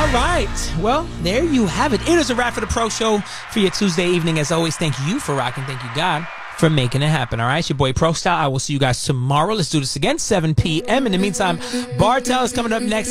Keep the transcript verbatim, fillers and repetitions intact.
All right. Well, there you have it. It is a wrap for the Pro Show for your Tuesday evening. As always, thank you for rocking. Thank you, God, for making it happen. All right, it's your boy Pro Style. I will see you guys tomorrow. Let's do this again, seven p.m. In the meantime, Bartell is coming up next.